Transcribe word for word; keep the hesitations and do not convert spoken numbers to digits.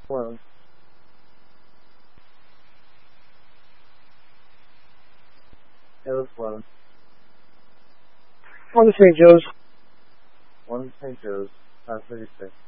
Close. It was close. On to Saint Joe's. One to Saint Joe's. five thirty-six.